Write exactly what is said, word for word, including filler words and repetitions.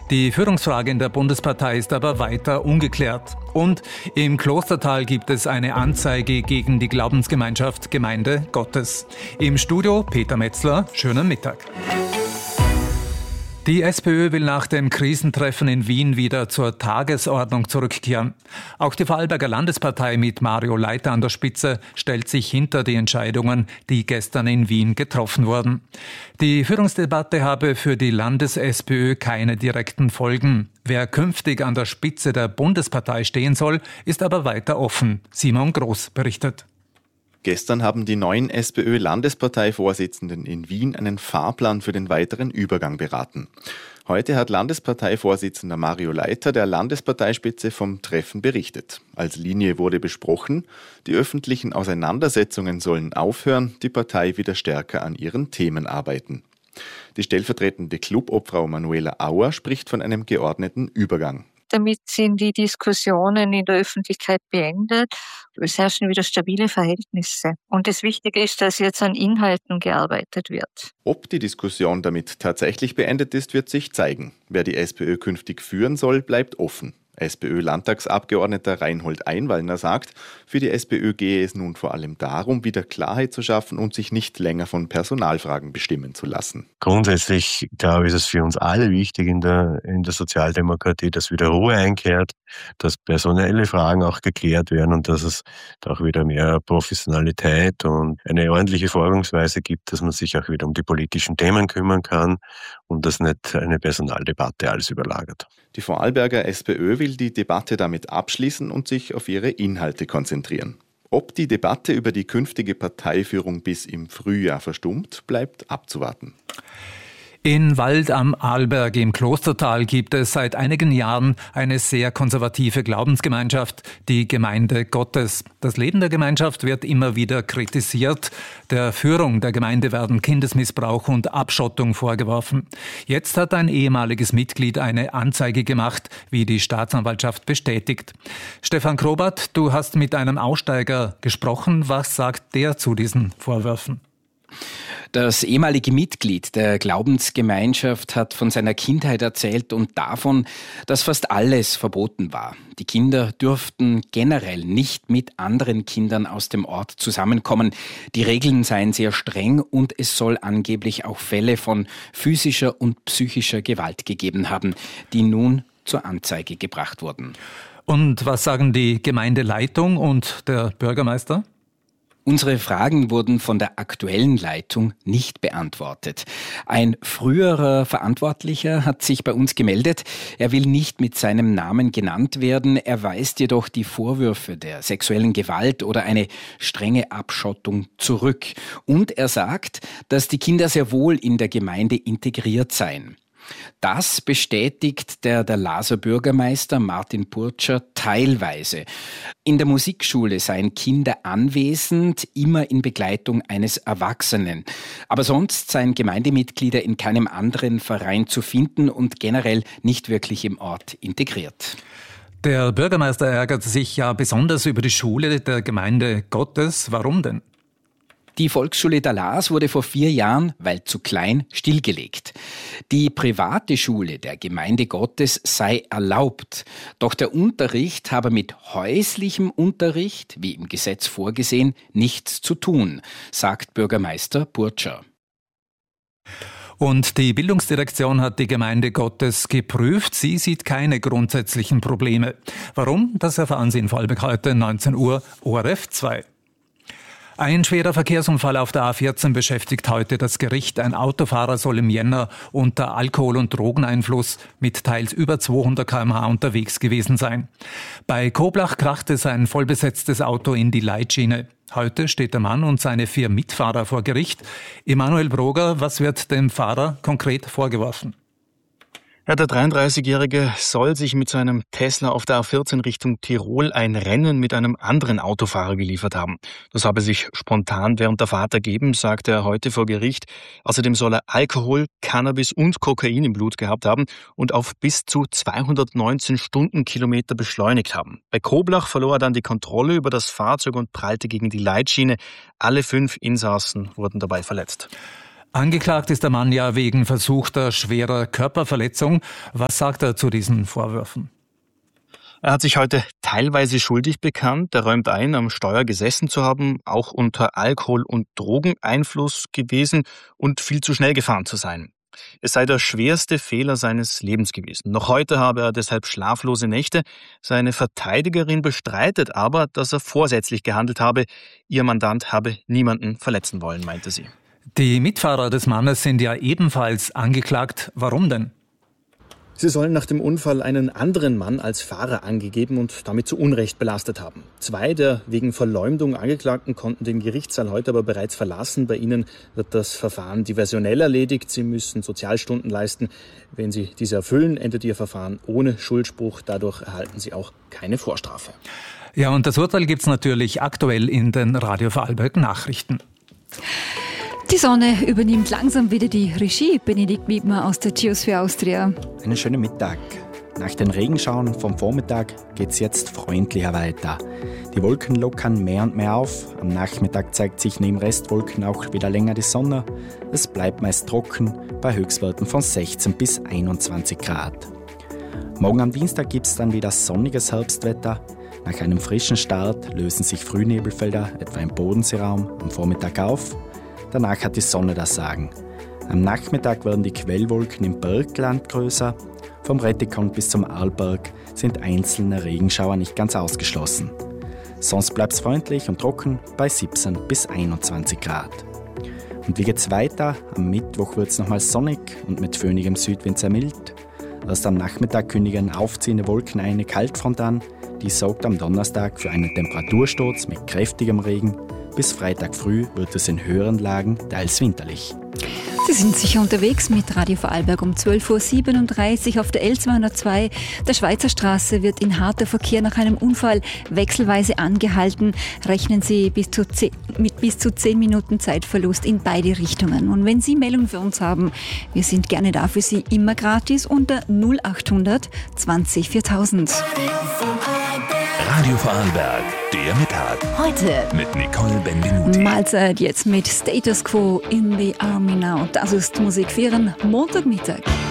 Die Führungsfrage in der Bundespartei ist aber weiter ungeklärt. Und im Klostertal gibt es eine Anzeige gegen die Glaubensgemeinschaft Gemeinde Gottes. Im Studio Peter Metzler, schönen Mittag. Die SPÖ will nach dem Krisentreffen in Wien wieder zur Tagesordnung zurückkehren. Auch die Vorarlberger Landespartei mit Mario Leiter an der Spitze stellt sich hinter die Entscheidungen, die gestern in Wien getroffen wurden. Die Führungsdebatte habe für die Landes-SPÖ keine direkten Folgen. Wer künftig an der Spitze der Bundespartei stehen soll, ist aber weiter offen. Simon Groß berichtet. Gestern haben die neuen SPÖ-Landesparteivorsitzenden in Wien einen Fahrplan für den weiteren Übergang beraten. Heute hat Landesparteivorsitzender Mario Leiter der Landesparteispitze vom Treffen berichtet. Als Linie wurde besprochen, die öffentlichen Auseinandersetzungen sollen aufhören, die Partei wieder stärker an ihren Themen arbeiten. Die stellvertretende Clubobfrau Manuela Auer spricht von einem geordneten Übergang. Damit sind die Diskussionen in der Öffentlichkeit beendet. Es herrschen wieder stabile Verhältnisse. Und das Wichtige ist, dass jetzt an Inhalten gearbeitet wird. Ob die Diskussion damit tatsächlich beendet ist, wird sich zeigen. Wer die SPÖ künftig führen soll, bleibt offen. SPÖ-Landtagsabgeordneter Reinhold Einwallner sagt, für die SPÖ gehe es nun vor allem darum, wieder Klarheit zu schaffen und sich nicht länger von Personalfragen bestimmen zu lassen. Grundsätzlich, glaube ich, ist es für uns alle wichtig in der, in der Sozialdemokratie, dass wieder Ruhe einkehrt, dass personelle Fragen auch geklärt werden und dass es da auch wieder mehr Professionalität und eine ordentliche Vorgangsweise gibt, dass man sich auch wieder um die politischen Themen kümmern kann und dass nicht eine Personaldebatte alles überlagert. Die Vorarlberger SPÖ will die Debatte damit abschließen und sich auf ihre Inhalte konzentrieren. Ob die Debatte über die künftige Parteiführung bis im Frühjahr verstummt, bleibt abzuwarten. In Wald am Arlberg im Klostertal gibt es seit einigen Jahren eine sehr konservative Glaubensgemeinschaft, die Gemeinde Gottes. Das Leben der Gemeinschaft wird immer wieder kritisiert. Der Führung der Gemeinde werden Kindesmissbrauch und Abschottung vorgeworfen. Jetzt hat ein ehemaliges Mitglied eine Anzeige gemacht, wie die Staatsanwaltschaft bestätigt. Stefan Krobert, du hast mit einem Aussteiger gesprochen. Was sagt der zu diesen Vorwürfen? Das ehemalige Mitglied der Glaubensgemeinschaft hat von seiner Kindheit erzählt und davon, dass fast alles verboten war. Die Kinder dürften generell nicht mit anderen Kindern aus dem Ort zusammenkommen. Die Regeln seien sehr streng und es soll angeblich auch Fälle von physischer und psychischer Gewalt gegeben haben, die nun zur Anzeige gebracht wurden. Und was sagen die Gemeindeleitung und der Bürgermeister? Unsere Fragen wurden von der aktuellen Leitung nicht beantwortet. Ein früherer Verantwortlicher hat sich bei uns gemeldet. Er will nicht mit seinem Namen genannt werden. Er weist jedoch die Vorwürfe der sexuellen Gewalt oder eine strenge Abschottung zurück. Und er sagt, dass die Kinder sehr wohl in der Gemeinde integriert seien. Das bestätigt der, der Laaser Bürgermeister Martin Burtscher teilweise. In der Musikschule seien Kinder anwesend, immer in Begleitung eines Erwachsenen. Aber sonst seien Gemeindemitglieder in keinem anderen Verein zu finden und generell nicht wirklich im Ort integriert. Der Bürgermeister ärgert sich ja besonders über die Schule der Gemeinde Gottes. Warum denn? Die Volksschule Dalas wurde vor vier Jahren, weil zu klein, stillgelegt. Die private Schule der Gemeinde Gottes sei erlaubt. Doch der Unterricht habe mit häuslichem Unterricht, wie im Gesetz vorgesehen, nichts zu tun, sagt Bürgermeister Burtscher. Und die Bildungsdirektion hat die Gemeinde Gottes geprüft. Sie sieht keine grundsätzlichen Probleme. Warum? Das erfahren Sie in Vorarlberg heute neunzehn Uhr, O R F zwei. Ein schwerer Verkehrsunfall auf der A vierzehn beschäftigt heute das Gericht. Ein Autofahrer soll im Jänner unter Alkohol- und Drogeneinfluss mit teils über zweihundert Kilometer pro Stunde unterwegs gewesen sein. Bei Koblach krachte sein vollbesetztes Auto in die Leitschiene. Heute steht der Mann und seine vier Mitfahrer vor Gericht. Emanuel Broger, was wird dem Fahrer konkret vorgeworfen? Ja, der dreiunddreißigjährige soll sich mit seinem Tesla auf der A vierzehn Richtung Tirol ein Rennen mit einem anderen Autofahrer geliefert haben. Das habe sich spontan während der Fahrt ergeben, sagt er heute vor Gericht. Außerdem soll er Alkohol, Cannabis und Kokain im Blut gehabt haben und auf bis zu zweihundertneunzehn Stundenkilometer beschleunigt haben. Bei Koblach verlor er dann die Kontrolle über das Fahrzeug und prallte gegen die Leitschiene. Alle fünf Insassen wurden dabei verletzt. Angeklagt ist der Mann ja wegen versuchter schwerer Körperverletzung. Was sagt er zu diesen Vorwürfen? Er hat sich heute teilweise schuldig bekannt. Er räumt ein, am Steuer gesessen zu haben, auch unter Alkohol- und Drogeneinfluss gewesen und viel zu schnell gefahren zu sein. Es sei der schwerste Fehler seines Lebens gewesen. Noch heute habe er deshalb schlaflose Nächte. Seine Verteidigerin bestreitet aber, dass er vorsätzlich gehandelt habe. Ihr Mandant habe niemanden verletzen wollen, meinte sie. Die Mitfahrer des Mannes sind ja ebenfalls angeklagt. Warum denn? Sie sollen nach dem Unfall einen anderen Mann als Fahrer angegeben und damit zu Unrecht belastet haben. Zwei der wegen Verleumdung Angeklagten konnten den Gerichtssaal heute aber bereits verlassen. Bei ihnen wird das Verfahren diversionell erledigt. Sie müssen Sozialstunden leisten. Wenn sie diese erfüllen, endet ihr Verfahren ohne Schuldspruch. Dadurch erhalten sie auch keine Vorstrafe. Ja, und das Urteil gibt's natürlich aktuell in den Radio Vorarlberg Nachrichten. Die Sonne übernimmt langsam wieder die Regie. Benedikt Wiedmer aus der Geosphere Austria. Einen schönen Mittag. Nach den Regenschauen vom Vormittag geht es jetzt freundlicher weiter. Die Wolken lockern mehr und mehr auf. Am Nachmittag zeigt sich neben Restwolken auch wieder länger die Sonne. Es bleibt meist trocken bei Höchstwerten von sechzehn bis einundzwanzig Grad. Morgen am Dienstag gibt es dann wieder sonniges Herbstwetter. Nach einem frischen Start lösen sich Frühnebelfelder, etwa im Bodenseeraum, am Vormittag auf. Danach hat die Sonne das Sagen. Am Nachmittag werden die Quellwolken im Bergland größer. Vom Rettikon bis zum Arlberg sind einzelne Regenschauer nicht ganz ausgeschlossen. Sonst bleibt es freundlich und trocken bei siebzehn bis einundzwanzig Grad. Und wie geht's weiter? Am Mittwoch wird es nochmal sonnig und mit föhnigem Südwind sehr mild. Erst am Nachmittag kündigen aufziehende Wolken eine Kaltfront an. Die sorgt am Donnerstag für einen Temperatursturz mit kräftigem Regen. Bis Freitag früh wird es in höheren Lagen teils winterlich. Sie sind sicher unterwegs mit Radio Vorarlberg um zwölf Uhr siebenunddreißig auf der L zweihundertzwei. Der Schweizer Straße wird in harter Verkehr nach einem Unfall wechselweise angehalten. Rechnen Sie bis zu zehn, mit bis zu zehn Minuten Zeitverlust in beide Richtungen. Und wenn Sie Meldungen für uns haben, wir sind gerne da für Sie, immer gratis unter null achthundert zwanzig viertausend. Radio Vorarlberg, der Mittag. Heute mit Nicole Benvenuti. Mahlzeit jetzt mit Status Quo in the Army Now. Das ist Musik für Ihren Montagmittag.